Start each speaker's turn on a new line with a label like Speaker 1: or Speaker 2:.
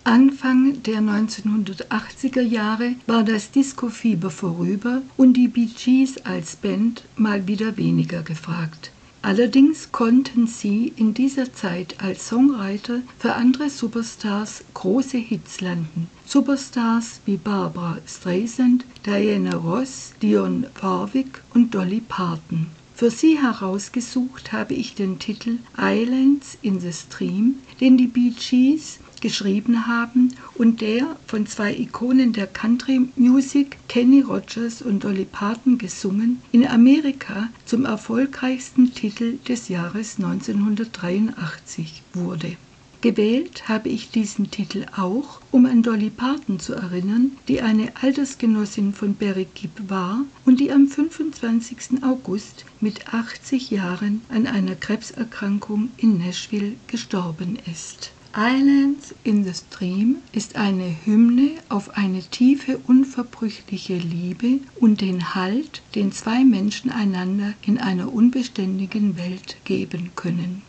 Speaker 1: Anfang der 1980er Jahre war das Disco-Fieber vorüber und die Bee Gees als Band mal wieder weniger gefragt. Allerdings konnten sie in dieser Zeit als Songwriter für andere Superstars große Hits landen. Superstars wie Barbra Streisand, Diana Ross, Dionne Warwick und Dolly Parton. Für sie herausgesucht habe ich den Titel Islands in the Stream, den die Bee Gees geschrieben haben und der von zwei Ikonen der Country Music, Kenny Rogers und Dolly Parton gesungen, in Amerika zum erfolgreichsten Titel des Jahres 1983 wurde. Gewählt habe ich diesen Titel auch, um an Dolly Parton zu erinnern, die eine Altersgenossin von Barry Gibb war und die am 25. August mit 80 Jahren an einer Krebserkrankung in Nashville gestorben ist. Islands in the Stream ist eine Hymne auf eine tiefe, unverbrüchliche Liebe und den Halt, den zwei Menschen einander in einer unbeständigen Welt geben können.